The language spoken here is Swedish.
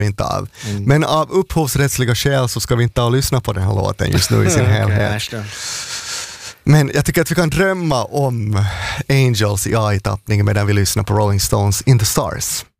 inte av. Men av upphovsrättsliga skäl så ska vi inte lyssna på den här låten just nu i sin helhet. Men jag tycker att vi kan drömma om Angels i AI-tappning medan vi lyssnar på Rolling Stones In the Stars.